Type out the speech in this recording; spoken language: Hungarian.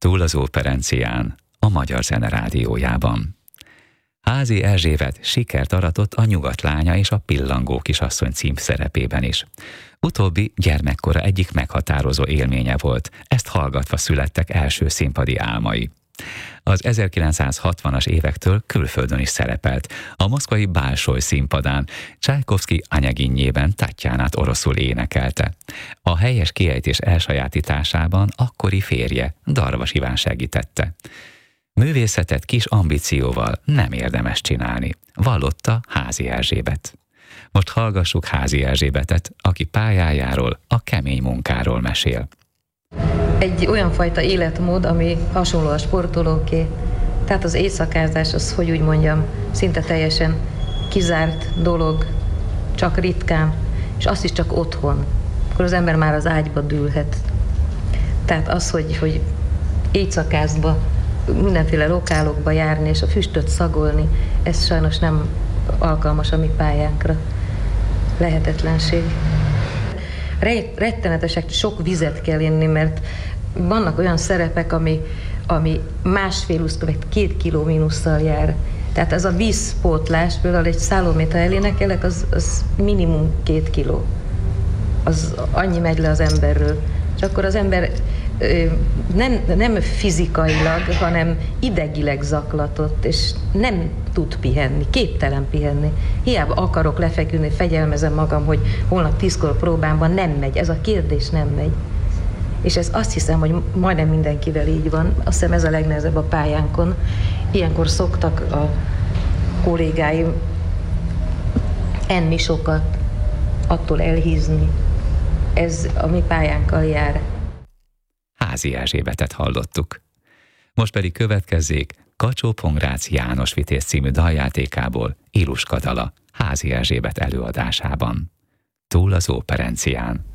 Túl az Óperencián, a Magyar Zene Rádiójában. Házi Erzsébet sikert aratott a Nyugatlánya és a Pillangó kisasszony címszerepében is. Utóbbi gyermekkora egyik meghatározó élménye volt, ezt hallgatva születtek első színpadi álmai. Az 1960-as évektől külföldön is szerepelt, a moszkvai Bálsoj színpadán, Csajkovszky Anyaginjében Tatjánát oroszul énekelte. A helyes kiejtés elsajátításában akkori férje, Darvas Iván segítette. Művészetet kis ambícióval nem érdemes csinálni, vallotta Házi Erzsébet. Most hallgassuk Házi Erzsébetet, aki pályájáról, a kemény munkáról mesél. Egy olyan fajta életmód, ami hasonló a sportolóké. Tehát az éjszakázás, az, hogy úgy mondjam, szinte teljesen kizárt dolog, csak ritkán, és azt is csak otthon. Akkor az ember már az ágyba dűlhet. Tehát az, hogy éjszakázba, mindenféle lokálokba járni, és a füstöt szagolni, ez sajnos nem alkalmas a mi pályánkra. Lehetetlenség. Rettenetesek, sok vizet kell inni, mert vannak olyan szerepek, ami 1,5-2 kiló mínusszal jár. Tehát ez a vízpótlás, például egy Szálomét, ha elénekelek, az minimum 2 kiló. Az annyi megy le az emberről. És akkor az ember nem fizikailag, hanem idegileg zaklatott, és nem tud pihenni, képtelen pihenni. Hiába akarok lefeküdni, fegyelmezem magam, hogy holnap 10-kor próbámban nem megy, ez a kérdés nem megy. És ez azt hiszem, hogy majdnem mindenkivel így van. Azt hiszem ez a legnehezebb a pályánkon. Ilyenkor szoktak a kollégáim enni sokat, attól elhízni. Ez a mi pályánkkal jár. Házi Erzsébetet hallottuk. Most pedig következzék Kacsó-Pongrác János Vitéz című daljátékából Iluska dala Házi Erzsébet előadásában. Túl az Óperencián.